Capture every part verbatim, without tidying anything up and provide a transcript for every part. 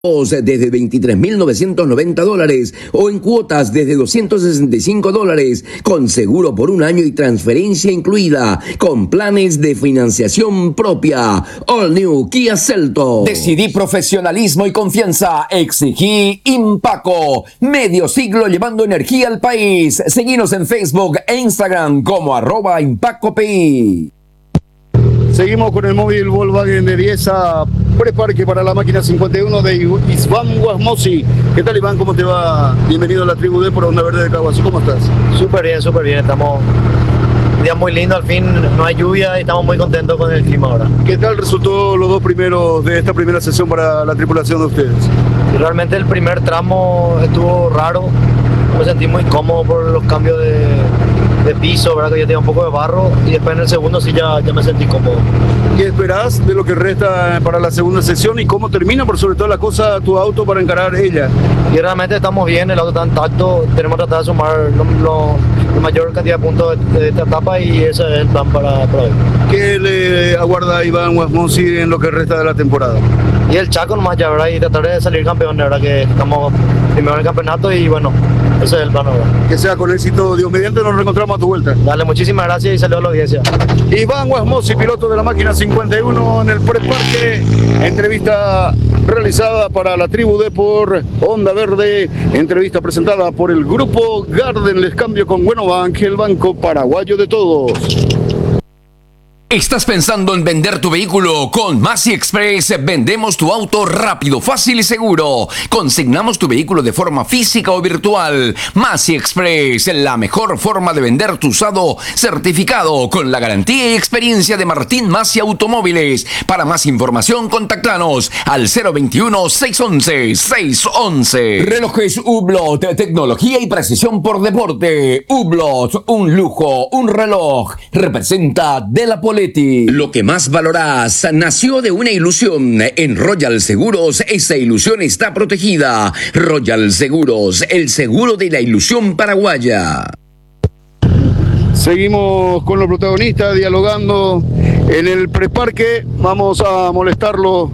desde veintitrés mil novecientos noventa dólares o en cuotas desde doscientos sesenta y cinco dólares con seguro por un año y transferencia incluida con planes de financiación propia. All New Kia Celto. Decidí profesionalismo y confianza. Exigí Impaco. Medio siglo llevando energía al país. Seguinos en Facebook e Instagram como arroba Impaco P I. Seguimos con el móvil Volkswagen de Dieza, preparque para la máquina cincuenta y uno de Iván Guasmosi. ¿Qué tal, Iván? ¿Cómo te va? Bienvenido a la tribu D por Onda Verde de Caguazú. ¿Cómo estás? Súper bien, súper bien. Estamos un día muy lindo, al fin no hay lluvia y estamos muy contentos con el clima ahora. ¿Qué tal resultó los dos primeros de esta primera sesión para la tripulación de ustedes? Realmente el primer tramo estuvo raro, me sentí muy cómodo por los cambios de, de piso, ¿verdad? Que ya tenía un poco de barro, y después en el segundo sí ya, ya me sentí cómodo. ¿Qué esperás de lo que resta para la segunda sesión y cómo termina, por sobre todo la cosa, tu auto para encarar ella? Y realmente estamos bien, el auto está intacto, tenemos que tratar de sumar lo, lo, la mayor cantidad de puntos de, de esta etapa y ese es el plan para, para hoy. ¿Qué le aguarda a Iván Guasmosi en lo que resta de la temporada? Y el Chaco nomás ya, ¿verdad? Y tratar de salir campeón, de verdad que estamos primero en el campeonato y bueno, ese es el plan ahora. Que sea con éxito, Dios mediante, nos reencontramos a tu vuelta. Dale, muchísimas gracias y saludos a la audiencia. Iván Guasmosi, piloto de la máquina cincuenta y uno en el preparque. Entrevista realizada para la tribu D por Onda Verde. Entrevista presentada por el grupo Garden. Les cambio con Buenobank, el banco paraguayo de todos. ¿Estás pensando en vender tu vehículo? Con Masi Express vendemos tu auto rápido, fácil y seguro. Consignamos tu vehículo de forma física o virtual. Masi Express, la mejor forma de vender tu usado certificado con la garantía y experiencia de Martín Masi Automóviles. Para más información, contactanos al cero veintiuno, seiscientos once, seiscientos once. Relojes Hublot, tecnología y precisión por deporte. Hublot, un lujo, un reloj. Representa de la política. Lo que más valorás nació de una ilusión. En Royal Seguros, esa ilusión está protegida. Royal Seguros, el seguro de la ilusión paraguaya. Seguimos con los protagonistas dialogando en el preparque. Vamos a molestarlo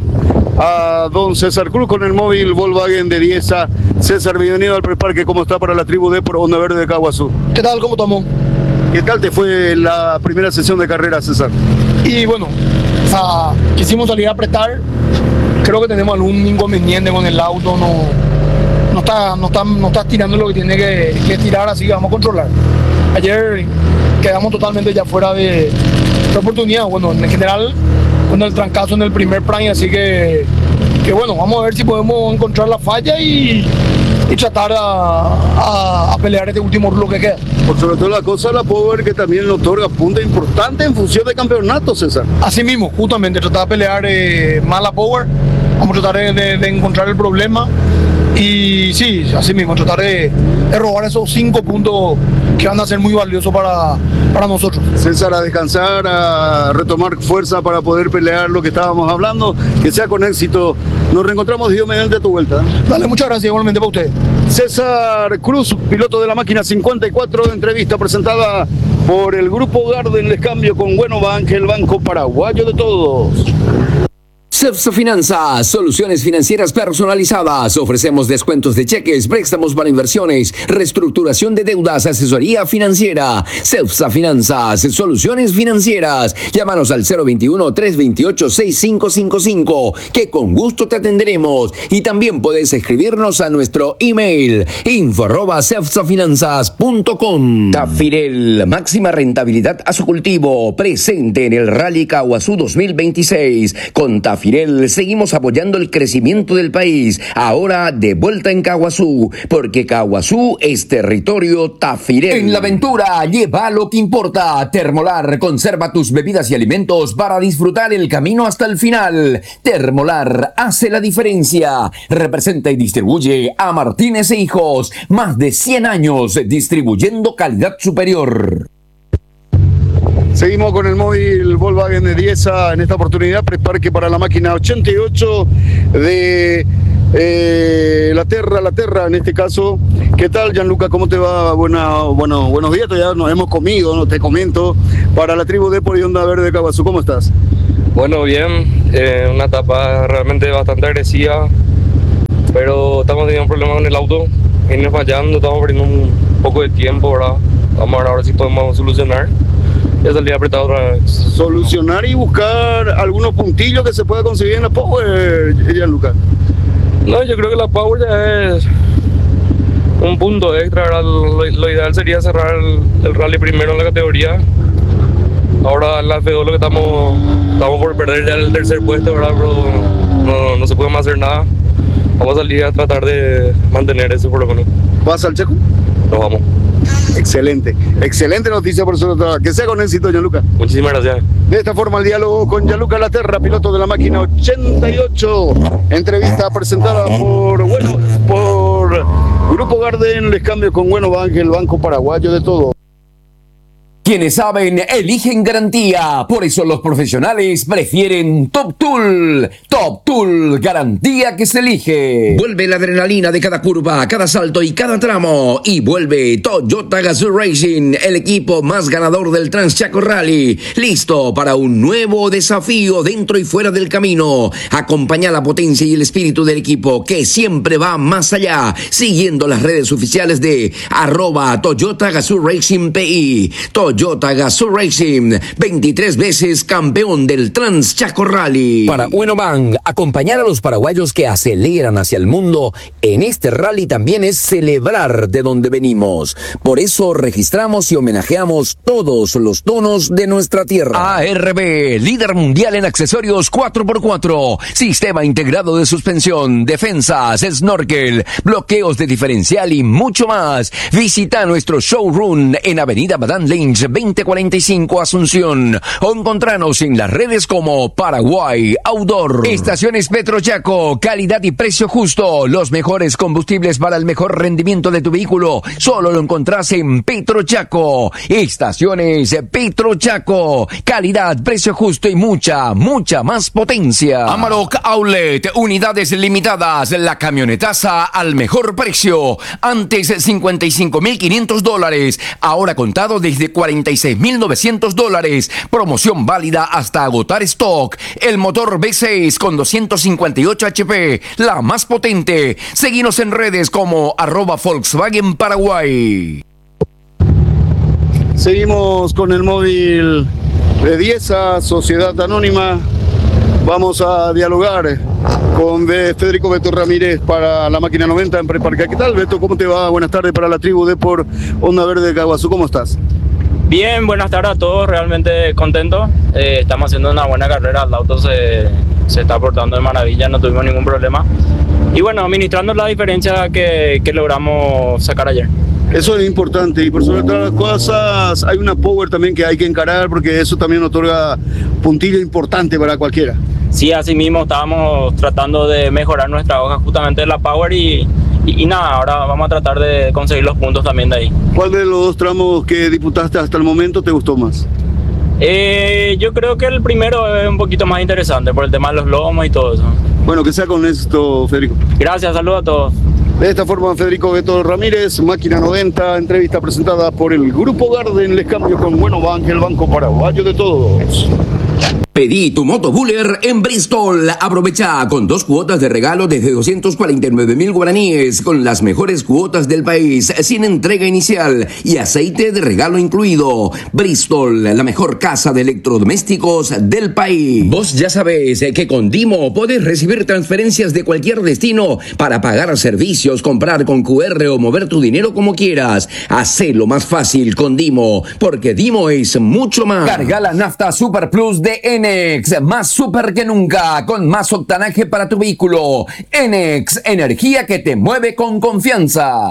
a don César Cruz con el móvil Volkswagen de Dieza. César, bienvenido al preparque. ¿Cómo está para la tribu D por Onda Verde de Caguazú? ¿Qué tal? ¿Cómo estamos? ¿Qué tal te fue la primera sesión de carrera, César? Y bueno, o sea, quisimos salir a apretar. Creo que tenemos algún inconveniente con el auto. No, no, está, no, está, no está tirando lo que tiene que, que tirar, así que vamos a controlar. Ayer quedamos totalmente ya fuera de, de oportunidad. Bueno, en general, con el trancazo en el primer prime, así que, que bueno, vamos a ver si podemos encontrar la falla y... y tratar a, a, a pelear este último lo que queda. Por sobre todo la cosa, la Power que también le otorga punta importante en función de campeonato, César. Así mismo, justamente, tratar de pelear eh, más la Power, vamos a tratar de, de, de encontrar el problema y sí, así mismo, tratar de, de robar esos cinco puntos que van a ser muy valiosos para, para nosotros. César, a descansar, a retomar fuerza para poder pelear lo que estábamos hablando, que sea con éxito. Nos reencontramos, Dios mediante, a tu vuelta. Dale, muchas gracias igualmente para ustedes. César Cruz, piloto de la máquina cincuenta y cuatro, entrevista presentada por el grupo Garden. Les cambio con Buenobank, el banco paraguayo de todos. Cepsa Finanzas, soluciones financieras personalizadas. Ofrecemos descuentos de cheques, préstamos para inversiones, reestructuración de deudas, asesoría financiera. Cepsa Finanzas, soluciones financieras. Llámanos al cero veintiuno, trescientos veintiocho, sesenta y cinco cincuenta y cinco, que con gusto te atenderemos. Y también puedes escribirnos a nuestro email, info arroba cepsafinanzas punto com. Tafirel, máxima rentabilidad a su cultivo, presente en el Rally Caguazú dos mil veintiséis. Con Tafirel seguimos apoyando el crecimiento del país, ahora de vuelta en Caguazú, porque Caguazú es territorio Tafirel. En la aventura, lleva lo que importa. Termolar, conserva tus bebidas y alimentos para disfrutar el camino hasta el final. Termolar hace la diferencia. Representa y distribuye a Martínez e Hijos. Más de cien años distribuyendo calidad superior. Seguimos con el móvil Volkswagen de Dieza, en esta oportunidad preparque para la máquina ochenta y ocho de eh, La Terra, La Terra en este caso. ¿Qué tal, Gianluca? ¿Cómo te va? Buena, bueno, buenos días, ya nos hemos comido, no te comento, para la tribu D por Onda Verde de Caguazú. ¿Cómo estás? Bueno, bien, eh, una etapa realmente bastante agresiva, tenido un problema con el auto, viene fallando, estamos perdiendo un poco de tiempo, ¿verdad? Vamos a ver ahora si podemos solucionar. Ya salí apretado otra vez. Solucionar y buscar algunos puntillos que se pueda conseguir en la Power, Gianluca. No, yo creo que la Power ya es un punto extra, ¿verdad? Lo, lo ideal sería cerrar el, el rally primero en la categoría. Ahora en la F dos lo que estamos, estamos por perder ya el tercer puesto, ¿verdad? Pero no, no se puede más hacer nada. Vamos a salir a tratar de mantener eso por lo menos. ¿Vas al Checo? Nos vamos. Excelente, excelente noticia por eso. Que sea con éxito, Gianluca. Muchísimas gracias. De esta forma el diálogo con Gianluca Laterra, piloto de la máquina ochenta y ocho. Entrevista presentada por, bueno, por Grupo Garden. Les cambio con Bueno Bank, el banco paraguayo de todo. Quienes saben, eligen garantía. Por eso los profesionales prefieren Top Tool. Top Tool, garantía que se elige. Vuelve la adrenalina de cada curva, cada salto y cada tramo. Y vuelve Toyota Gazoo Racing, el equipo más ganador del Transchaco Rally. Listo para un nuevo desafío dentro y fuera del camino. Acompaña la potencia y el espíritu del equipo que siempre va más allá. Siguiendo las redes oficiales de arroba Toyota Gazoo Racing P I. Toyota Gazoo Racing, veintitrés veces campeón del Transchaco Rally. Para Bueno Bank, acompañar a los paraguayos que aceleran hacia el mundo en este rally también es celebrar de donde venimos. Por eso registramos y homenajeamos todos los tonos de nuestra tierra. A R B, líder mundial en accesorios cuatro por cuatro, sistema integrado de suspensión, defensas, snorkel, bloqueos de diferencial y mucho más. Visita nuestro showroom en Avenida Badán Lynch veinte cuarenta y cinco Asunción, o encontranos en las redes como Paraguay Outdoor. Estaciones Petrochaco, calidad y precio justo, los mejores combustibles para el mejor rendimiento de tu vehículo, solo lo encontrás en Petrochaco. Estaciones Petrochaco, calidad, precio justo y mucha, mucha más potencia. Amarok Outlet, unidades limitadas, la camionetaza al mejor precio. Antes cincuenta y cinco mil quinientos dólares, ahora contado desde cuarenta y seis mil novecientos dólares. Promoción válida hasta agotar stock. El motor V seis con doscientos cincuenta y ocho H P, la más potente. Seguinos en redes como arroba Volkswagen Paraguay. Seguimos con el móvil de Dieza, Sociedad Anónima. Vamos a dialogar con Federico Beto Ramírez para la máquina noventa en Preparca. ¿Qué tal, Beto? ¿Cómo te va? Buenas tardes para la tribu de por Onda Verde de Caguazú. ¿Cómo estás? Bien, buenas tardes a todos, realmente contento. Eh, estamos haciendo una buena carrera, el auto se, se está portando de maravilla, no tuvimos ningún problema. Y bueno, administrando la diferencia que, que logramos sacar ayer. Eso es importante y por sobre todas las cosas hay una power también que hay que encarar porque eso también otorga puntillo importante para cualquiera. Sí, así mismo estábamos tratando de mejorar nuestra hoja justamente de la power y, y, y nada, ahora vamos a tratar de conseguir los puntos también de ahí. ¿Cuál de los dos tramos que disputaste hasta el momento te gustó más? Eh, yo creo que el primero es un poquito más interesante por el tema de los lomos y todo eso. Bueno, que sea con esto, Federico. Gracias, saludos a todos. De esta forma, Federico Beto Ramírez, máquina noventa, entrevista presentada por el Grupo Garden. Les cambio con Bueno Bank, el banco paraguayo de todos. Pedí tu moto Buller en Bristol. Aprovecha con dos cuotas de regalo desde doscientos cuarenta y nueve mil guaraníes con las mejores cuotas del país, sin entrega inicial y aceite de regalo incluido. Bristol, la mejor casa de electrodomésticos del país. Vos ya sabés que con Dimo podés recibir transferencias de cualquier destino para pagar servicios, comprar con Q R o mover tu dinero como quieras. Hacelo más fácil con Dimo, porque Dimo es mucho más. Carga la nafta Super Plus de N Enex, más super que nunca, con más octanaje para tu vehículo. Enex, energía que te mueve con confianza.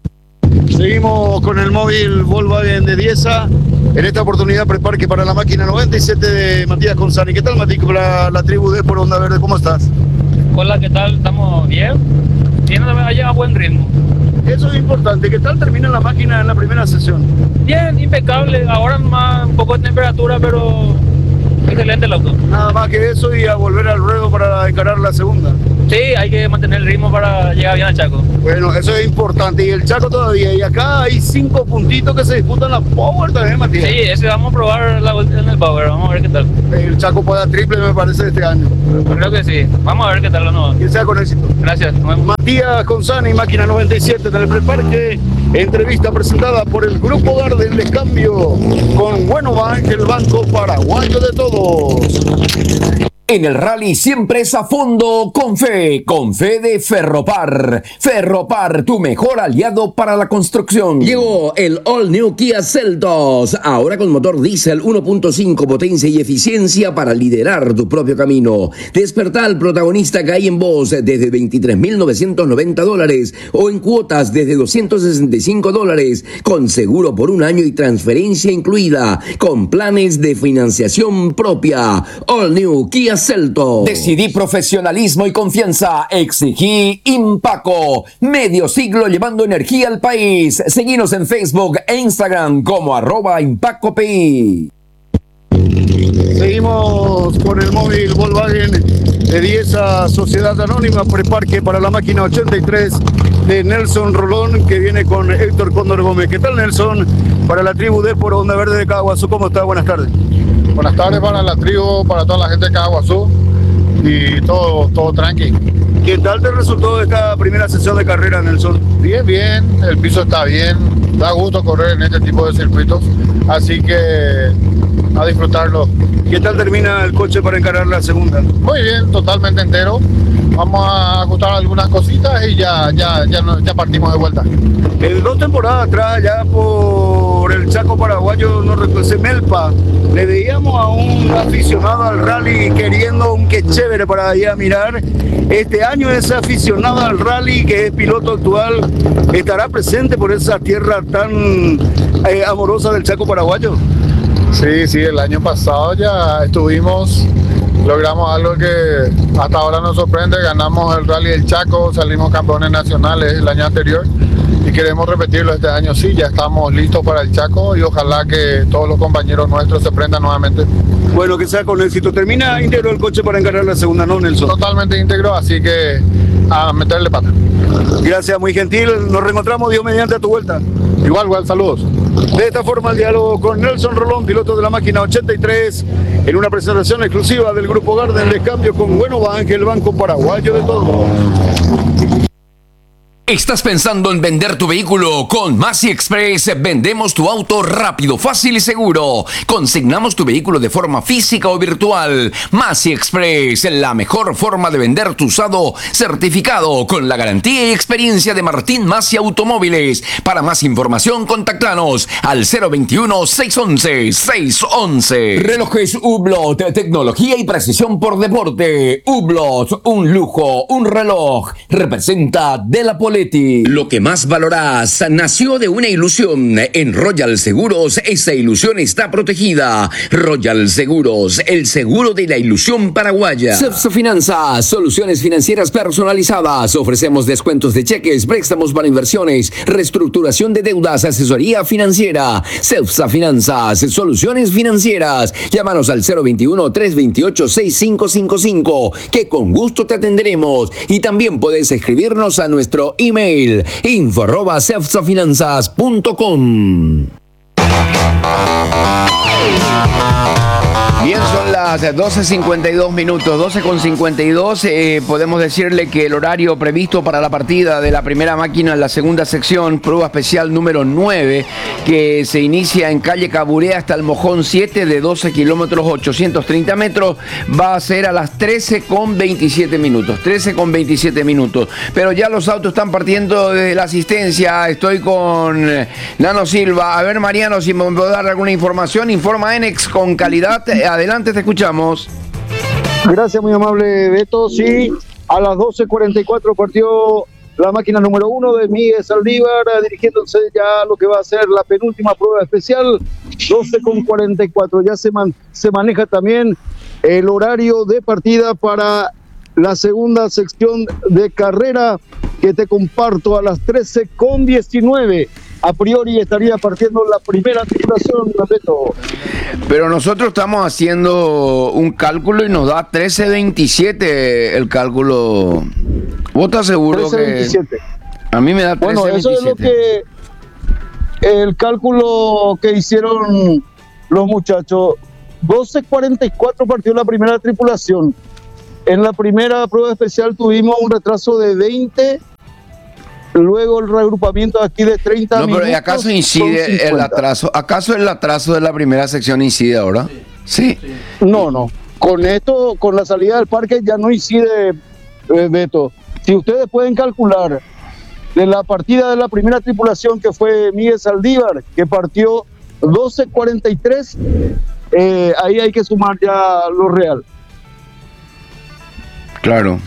Seguimos con el móvil Volkswagen de Dieza. En esta oportunidad preparque para la máquina noventa y siete de Matías Consani. ¿Qué tal, Matías? La, la tribu de por Onda Verde, ¿cómo estás? Hola, ¿qué tal? ¿Estamos bien? Tiene a buen ritmo. Eso es importante. ¿Qué tal termina la máquina en la primera sesión? Bien, impecable. Ahora más un poco de temperatura, pero excelente el auto. Nada más que eso y a volver al ruedo para encarar la segunda. Sí, hay que mantener el ritmo para llegar bien al Chaco. Bueno, eso es importante. Y el Chaco todavía. Y acá hay cinco puntitos que se disputan la Power también, Matías. Sí, ese vamos a probar la vuelta en el Power. Vamos a ver qué tal. El Chaco puede dar triple, me parece, este año. Creo que sí. Vamos a ver qué tal lo nuevo. Que sea con éxito. Gracias. Nos vemos. Matías Gonzani, Máquina noventa y siete en el Preparque. Entrevista presentada por el Grupo Garden de Cambio con Bueno Bank, el banco paraguayo de todos. En el rally siempre es a fondo con fe, con fe de Ferropar. Ferropar, tu mejor aliado para la construcción. Llegó el All New Kia Seltos, ahora con motor diésel uno punto cinco, potencia y eficiencia para liderar tu propio camino. Despertá al protagonista que hay en vos desde veintitrés mil novecientos noventa dólares o en cuotas desde doscientos sesenta y cinco dólares, con seguro por un año y transferencia incluida, con planes de financiación propia. All New Kia Seltos. Decidí profesionalismo y confianza. Exigí Impaco. Medio siglo llevando energía al país. Seguinos en Facebook e Instagram como arroba Impaco P I. Seguimos con el móvil Volkswagen de Dieza Sociedad Anónima, Preparque para la Máquina ochenta y tres de Nelson Rolón, que viene con Héctor Cóndor Gómez. ¿Qué tal, Nelson? Para la tribu de por Onda Verde de Caguazú, ¿cómo está? Buenas tardes. Buenas tardes para la tribu, para toda la gente de Caguazú y todo, todo tranqui. ¿Qué tal te resultó esta primera sesión de carrera, Nelson? Bien, bien, el piso está bien, da gusto correr en este tipo de circuitos, así que a disfrutarlo. ¿Qué tal termina el coche para encarar la segunda? Muy bien, totalmente entero. Vamos a ajustar algunas cositas y ya, ya, ya, ya partimos de vuelta. En dos temporadas atrás, ya por el Chaco paraguayo, no recuerdo, Melpa, le veíamos a un aficionado al rally queriendo un que chévere para ir a mirar. Este año ese aficionado al rally, que es piloto actual, estará presente por esa tierra tan eh, amorosa del Chaco paraguayo. Sí, sí, el año pasado ya estuvimos, logramos algo que hasta ahora nos sorprende, ganamos el Rally del Chaco, salimos campeones nacionales el año anterior y queremos repetirlo este año. Sí, ya estamos listos para el Chaco y ojalá que todos los compañeros nuestros se prendan nuevamente. Bueno, que sea con éxito. ¿Termina íntegro el coche para encarar la segunda, no, Nelson? Totalmente íntegro, así que a meterle pata. Gracias, muy gentil. Nos reencontramos, Dios mediante, a tu vuelta. Igual, igual, saludos. De esta forma el diálogo con Nelson Rolón, piloto de la Máquina ochenta y tres, en una presentación exclusiva del Grupo Garden de Cambio con Bueno Bank, el banco paraguayo de todos. ¿Estás pensando en vender tu vehículo? Con Masi Express vendemos tu auto rápido, fácil y seguro. Consignamos tu vehículo de forma física o virtual. Masi Express, la mejor forma de vender tu usado certificado con la garantía y experiencia de Martín Masi Automóviles. Para más información, contactanos al cero veintiuno, seiscientos once, seiscientos once. Relojes Hublot, tecnología y precisión por deporte. Hublot, un lujo, un reloj. Representa de la política. Lo que más valorás nació de una ilusión. En Royal Seguros, esa ilusión está protegida. Royal Seguros, el seguro de la ilusión paraguaya. Cepsa Finanzas, soluciones financieras personalizadas. Ofrecemos descuentos de cheques, préstamos para inversiones, reestructuración de deudas, asesoría financiera. Cepsa Finanzas, soluciones financieras. Llámanos al cero veintiuno, trescientos veintiocho, sesenta y cinco cincuenta y cinco, que con gusto te atenderemos. Y también puedes escribirnos a nuestro email info arroba cepsafinanzas punto com. Bien, son las doce cincuenta y dos minutos, doce con cincuenta y dos. Eh, podemos decirle que el horario previsto para la partida de la primera máquina en la segunda sección, prueba especial número nueve, que se inicia en calle Caburé hasta el Mojón siete, de doce kilómetros ochocientos treinta metros, va a ser a las trece con veintisiete minutos. trece con veintisiete minutos. Pero ya los autos están partiendo de la asistencia. Estoy con Nano Silva. A ver, Mariano, si me puedo dar alguna información. Informa Enex con calidad. Adelante, te escuchamos. Gracias, muy amable, Beto. Sí, a las doce cuarenta y cuatro partió la máquina número uno de Miguel Saldívar, dirigiéndose ya a lo que va a ser la penúltima prueba especial. doce con cuarenta y cuatro. Ya se, man, se maneja también el horario de partida para la segunda sección de carrera, que te comparto a las trece con diecinueve. a priori estaría partiendo la primera tripulación, Beto. Pero nosotros estamos haciendo un cálculo y nos da trece veintisiete el cálculo. ¿Vos estás seguro trece veintisiete. Que a mí me da trece Bueno, eso veintisiete. es lo que el cálculo que hicieron los muchachos. doce cuarenta y cuatro partió la primera tripulación. En la primera prueba especial tuvimos un retraso de veinte. Luego el reagrupamiento aquí de treinta No, minutos. pero ¿acaso incide el atraso? ¿Acaso el atraso de la primera sección incide ahora? Sí. No, no. Con esto, con la salida del parque ya no incide, eh, Beto. Si ustedes pueden calcular de la partida de la primera tripulación, que fue Miguel Saldívar, que partió doce cuarenta y tres, eh, ahí hay que sumar ya lo real. Claro.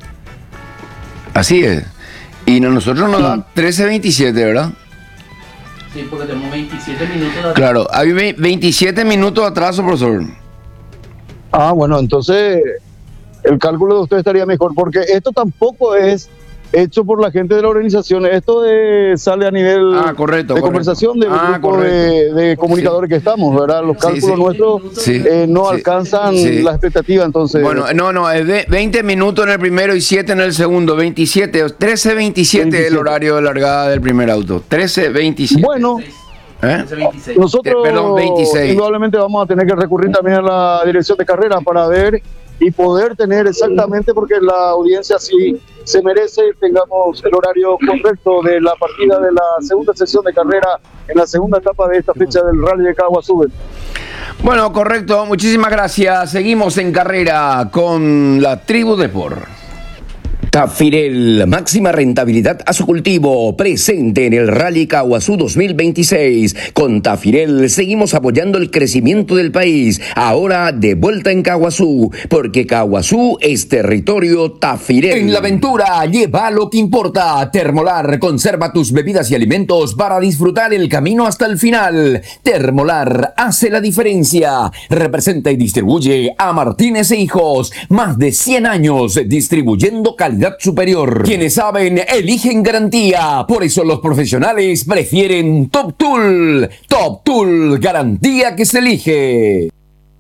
Así es. Y no, nosotros nos dan trece veintisiete, ¿verdad? Sí, porque tenemos veintisiete minutos de atraso. Claro, hay ve- veintisiete minutos de atraso, profesor. Ah, bueno, entonces el cálculo de usted estaría mejor, porque esto tampoco es hecho por la gente de la organización. Esto eh, sale a nivel Ah, correcto, de correcto. conversación del Ah, grupo de, de comunicadores que estamos, ¿verdad? Los Sí, cálculos sí. nuestros Sí, eh, no sí, alcanzan sí. la expectativa, entonces... Bueno, no, no, es ve- veinte minutos en el primero y siete en el segundo. veintisiete, trece veintisiete el veintisiete. horario de largada del primer auto. trece veintisiete. Bueno, ¿Eh? nosotros Eh, perdón, veintiséis. indudablemente vamos a tener que recurrir también a la dirección de carrera para ver y poder tener exactamente, porque la audiencia sí se merece, tengamos el horario correcto de la partida de la segunda sesión de carrera en la segunda etapa de esta fecha del Rally de Caguazú. Bueno, correcto, muchísimas gracias. Seguimos en carrera con la tribu de Por. Tafirel, máxima rentabilidad a su cultivo, presente en el Rally Caguazú dos mil veintiséis. Con Tafirel seguimos apoyando el crecimiento del país, ahora de vuelta en Caguazú, porque Caguazú es territorio Tafirel. En la aventura, lleva lo que importa. Termolar, conserva tus bebidas y alimentos para disfrutar el camino hasta el final. Termolar hace la diferencia. Representa y distribuye a Martínez e Hijos, más de cien años distribuyendo calidad superior. Quienes saben, eligen garantía. Por eso los profesionales prefieren Top Tool. Top Tool, garantía que se elige.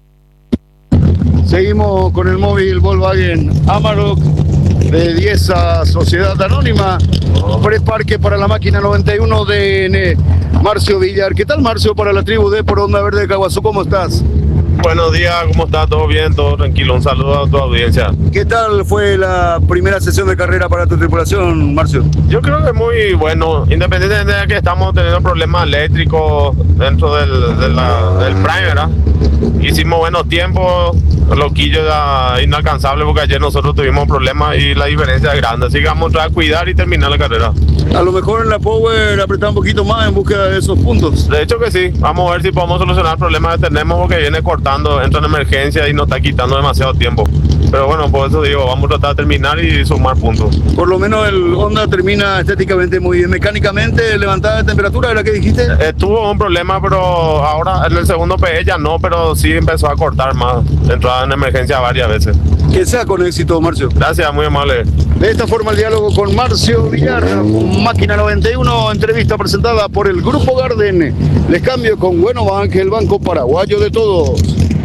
Seguimos con el móvil Volkswagen Amarok de Dieza Sociedad Anónima, preparque para la máquina noventa y uno de N. Marcio Villar. ¿Qué tal, Marcio, para la tribu de Por Onda Verde de Caguazú? ¿Cómo estás? Buenos días, ¿cómo está? ¿Todo bien? ¿Todo tranquilo? Un saludo a tu audiencia. ¿Qué tal fue la primera sesión de carrera para tu tripulación, Marcio? Yo creo que muy bueno, independientemente de que estamos teniendo problemas eléctricos dentro del, de la, del Prime, ¿verdad? Hicimos buenos tiempos, loquillo era inalcanzable porque ayer nosotros tuvimos problemas y la diferencia es grande, así que vamos a cuidar y terminar la carrera. A lo mejor en la Power apretar un poquito más en búsqueda de esos puntos. De hecho que sí, vamos a ver si podemos solucionar el problema que tenemos porque viene cortando, entra en emergencia y nos está quitando demasiado tiempo. Pero bueno, por eso digo, vamos a tratar de terminar y sumar puntos. Por lo menos el Honda termina estéticamente muy bien. Mecánicamente, levantada de temperatura, ¿era que dijiste? Eh, tuvo un problema, pero ahora en el segundo P E ya no, pero sí empezó a cortar más. Entraba en emergencia varias veces. Que sea con éxito, Marcio. Gracias, muy amable. De esta forma el diálogo con Marcio Villar, Máquina noventa y uno, entrevista presentada por el Grupo Garden. Les cambio con Bueno Bank, el banco paraguayo de todos.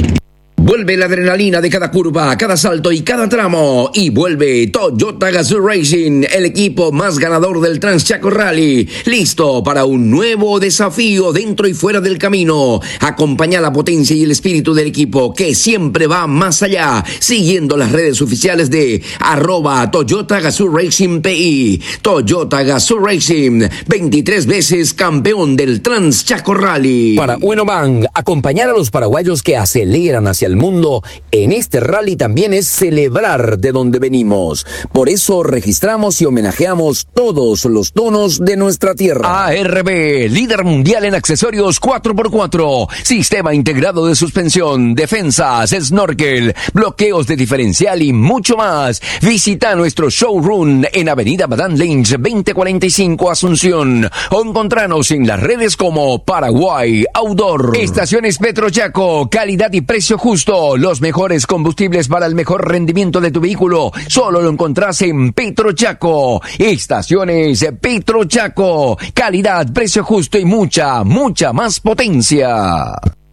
Vuelve la adrenalina de cada curva, cada salto y cada tramo. Y vuelve Toyota Gazoo Racing, el equipo más ganador del Transchaco Rally. Listo para un nuevo desafío dentro y fuera del camino. Acompaña la potencia y el espíritu del equipo que siempre va más allá. Siguiendo las redes oficiales de arroba Toyota Gazoo Racing P I. Toyota Gazoo Racing, veintitrés veces campeón del Transchaco Rally. Para Bueno Bank, acompañar a los paraguayos que aceleran hacia el mundo en este rally también es celebrar de donde venimos. Por eso registramos y homenajeamos todos los tonos de nuestra tierra. A R B, líder mundial en accesorios cuatro por cuatro, sistema integrado de suspensión, defensas, snorkel, bloqueos de diferencial y mucho más. Visita nuestro showroom en Avenida Badán Lynch veinte cuarenta y cinco Asunción o encontranos en las redes como Paraguay Outdoor. Estaciones Petro Chaco, calidad y precio justo Justo, los mejores combustibles para el mejor rendimiento de tu vehículo, solo lo encontrás en Petrochaco. Estaciones Petrochaco, calidad, precio justo y mucha, mucha más potencia.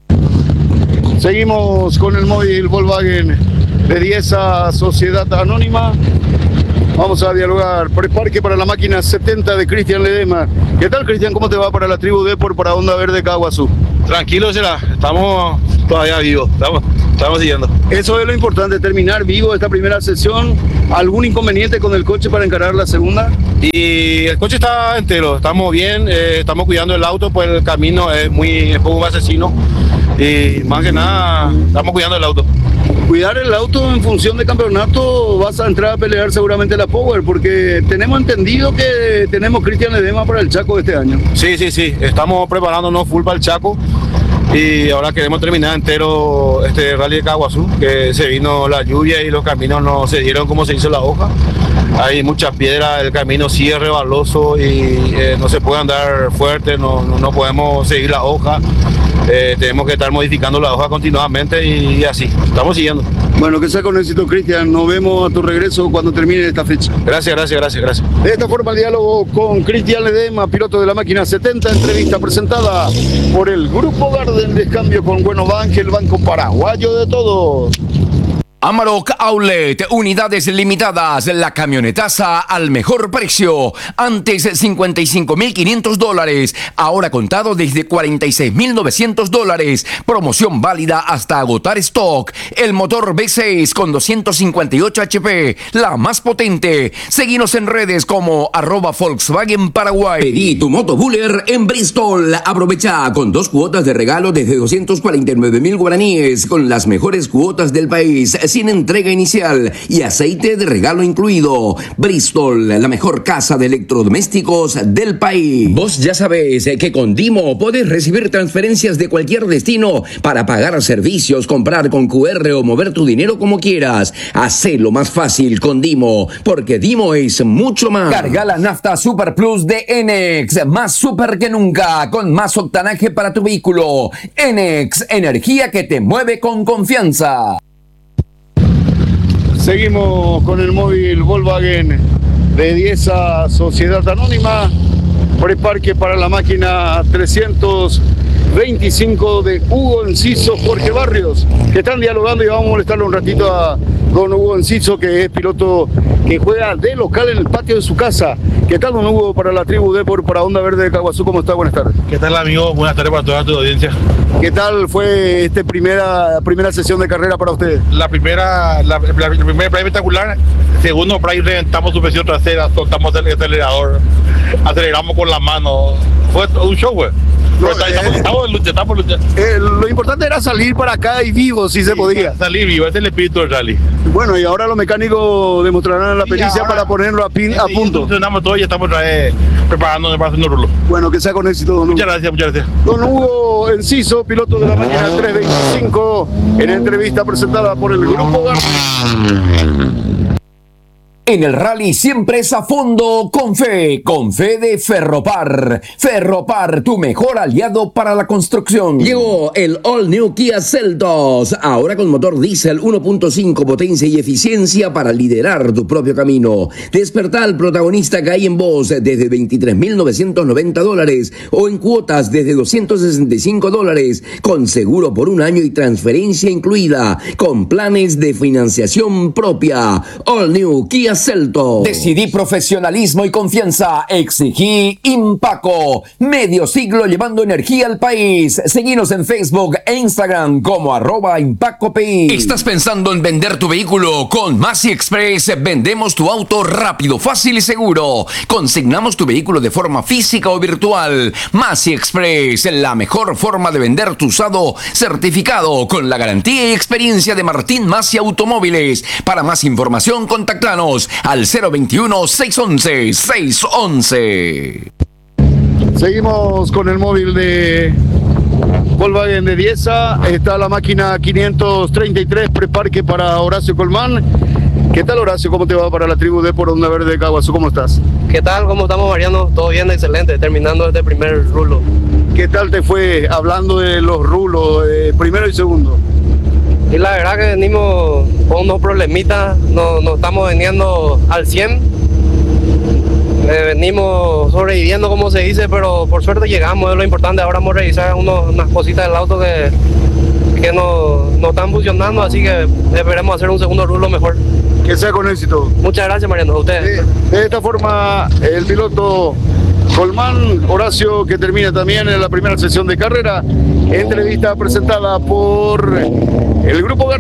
Seguimos con el móvil Volkswagen de Dieza Sociedad Anónima. Vamos a dialogar. Preparque para la máquina setenta de Cristian Ledesma. ¿Qué tal, Cristian? ¿Cómo te va para la tribu Depor para Onda Verde Caguazú? Tranquilo será, estamos todavía vivos, estamos, estamos siguiendo. Eso es lo importante, terminar vivo esta primera sesión. ¿Algún inconveniente con el coche para encarar la segunda? Y el coche está entero, estamos bien, eh, estamos cuidando el auto, pues el camino es muy es poco asesino. Y más que nada, estamos cuidando el auto. Cuidar el auto en función de campeonato, vas a entrar a pelear seguramente la Power, porque tenemos entendido que tenemos Cristian Ledesma para el Chaco de este año. Sí, sí, sí, estamos preparándonos full para el Chaco y ahora queremos terminar entero este rally de Caguazú, que se vino la lluvia y los caminos no se dieron como se hizo la hoja. Hay muchas piedras, el camino sí es rebaloso y eh, no se puede andar fuerte, no, no, no podemos seguir la hoja. Eh, tenemos que estar modificando la hoja continuamente y, y así, estamos siguiendo. Bueno, que sea con éxito, Cristian. Nos vemos a tu regreso cuando termine esta fecha. Gracias, gracias, gracias, gracias. De esta forma el diálogo con Cristian Ledesma, piloto de la máquina setenta, entrevista presentada por el Grupo Garden de Cambio con Bueno Bank, el banco paraguayo de todos. Amarok Outlet, unidades limitadas, la camionetaza al mejor precio. Antes cincuenta y cinco mil quinientos dólares, ahora contado desde cuarenta y seis mil novecientos dólares. Promoción válida hasta agotar stock. El motor V seis con doscientos cincuenta y ocho HP, la más potente. Seguinos en redes como arroba Volkswagen Paraguay. Pedí tu moto Buller en Bristol. Aprovecha con dos cuotas de regalo desde doscientos cuarenta y nueve mil guaraníes, con las mejores cuotas del país, sin entrega inicial y aceite de regalo incluido. Bristol, la mejor casa de electrodomésticos del país. Vos ya sabés que con Dimo podés recibir transferencias de cualquier destino para pagar servicios, comprar con Q R o mover tu dinero como quieras. Hacelo más fácil con Dimo, porque Dimo es mucho más. Carga la nafta Super Plus de Enex, más super que nunca, con más octanaje para tu vehículo. Enex, energía que te mueve con confianza. Seguimos con el móvil Volkswagen de Dieza Sociedad Anónima. Preparque para la máquina trescientos veinticinco de Hugo Enciso, Jorge Barrios, que están dialogando y vamos a molestarle un ratito a don Hugo Enciso, que es piloto que juega de local en el patio de su casa. ¿Qué tal, don Hugo, para la tribu Depor, para Onda Verde de Caguazú? ¿Cómo está? Buenas tardes. ¿Qué tal, amigo? Buenas tardes para toda tu audiencia. ¿Qué tal fue esta primera, primera sesión de carrera para ustedes? La primera, la, la, la primera prueba espectacular. Segundo, por ahí reventamos suspensión trasera, soltamos el acelerador, aceleramos con la mano. Fue un show, güey. No, eh, estamos, estamos en lucha, estamos en lucha. Eh, lo importante era salir para acá y vivo, si sí, se podía. Salir vivo, ese es el espíritu del rally. Bueno, y ahora los mecánicos demostrarán la sí, pericia ahora, para ponerlo a, pin, sí, a punto. Funcionamos todo y estamos eh, preparándonos para hacer un rulo. Bueno, que sea con éxito, don Hugo. Muchas gracias, muchas gracias. Don Hugo Enciso, piloto de la máquina trescientos veinticinco, en entrevista presentada por el Grupo Garden. En el rally siempre es a fondo con fe, con fe de Ferropar. Ferropar, tu mejor aliado para la construcción. Llegó el All New Kia Seltos, ahora con motor diésel uno punto cinco, potencia y eficiencia para liderar tu propio camino. Despertá al protagonista que hay en vos desde veintitrés mil novecientos noventa dólares o en cuotas desde doscientos sesenta y cinco dólares, con seguro por un año y transferencia incluida, con planes de financiación propia. All New Kia Seltos. Decidí profesionalismo y confianza. Exigí Impaco. Medio siglo llevando energía al país. Seguinos en Facebook e Instagram como arroba Impaco P I. ¿Estás pensando en vender tu vehículo? Con Masi Express vendemos tu auto rápido, fácil y seguro. Consignamos tu vehículo de forma física o virtual. Masi Express, la mejor forma de vender tu usado certificado con la garantía y experiencia de Martín Masi Automóviles. Para más información, contactanos al cero veintiuno, seiscientos once, seiscientos once. Seguimos con el móvil de Volkswagen de Dieza. Está la máquina quinientos treinta y tres, preparque para Horacio Colmán. ¿Qué tal, Horacio? ¿Cómo te va para la tribu de por Onda Verde de Caguazú? ¿Cómo estás? ¿Qué tal? ¿Cómo estamos, Mariano? Todo bien, excelente, terminando este primer rulo. ¿Qué tal te fue hablando de los rulos, eh, primero y segundo? Y la verdad que venimos con unos problemitas, no, no estamos vendiendo al cien. Eh, venimos sobreviviendo, como se dice, pero por suerte llegamos, es lo importante. Ahora vamos a revisar unos, unas cositas del auto que, que no, no están funcionando, así que esperemos hacer un segundo rulo mejor. Que sea con éxito. Muchas gracias, Mariano, a ustedes. De, de esta forma, el piloto Colmán Horacio, que termina también en la primera sesión de carrera, entrevista presentada por el Grupo Gar